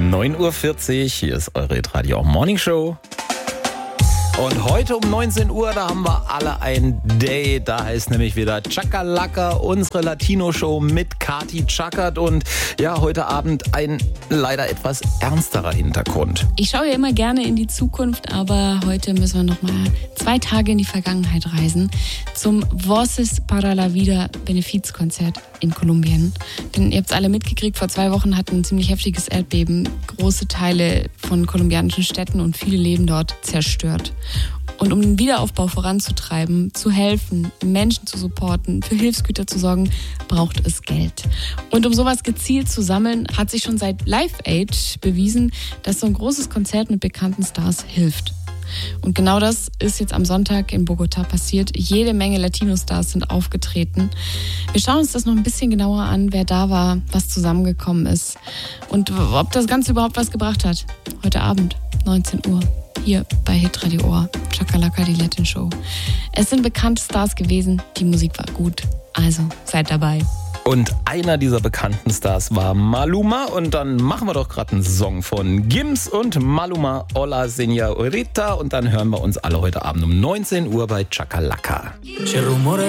9:40 Uhr, hier ist eure Radio Morning Show. Und heute um 19 Uhr, da haben wir alle ein Date. Da heißt nämlich wieder Chakalaka, unsere Latino-Show mit Kati Chackert. Und ja, heute Abend ein leider etwas ernsterer Hintergrund. Ich schaue ja immer gerne in die Zukunft, aber heute müssen wir nochmal 2 Tage in die Vergangenheit reisen zum Voces para la Vida Benefizkonzert in Kolumbien. Denn ihr habt es alle mitgekriegt, vor 2 Wochen hat ein ziemlich heftiges Erdbeben große Teile von kolumbianischen Städten und viele Leben dort zerstört. Und um den Wiederaufbau voranzutreiben, zu helfen, Menschen zu supporten, für Hilfsgüter zu sorgen, braucht es Geld. Und um sowas gezielt zu sammeln, hat sich schon seit Live Aid bewiesen, dass so ein großes Konzert mit bekannten Stars hilft. Und genau das ist jetzt am Sonntag in Bogotá passiert. Jede Menge Latino-Stars sind aufgetreten. Wir schauen uns das noch ein bisschen genauer an, wer da war, was zusammengekommen ist und ob das Ganze überhaupt was gebracht hat. Heute Abend, 19 Uhr. Hier bei Hitradio Ohr, Chakalaka, die Latin Show. Es sind bekannte Stars gewesen, die Musik war gut, also seid dabei. Und einer dieser bekannten Stars war Maluma. Und dann machen wir doch gerade einen Song von Gims und Maluma, Hola Señorita. Und dann hören wir uns alle heute Abend um 19 Uhr bei Chakalaka.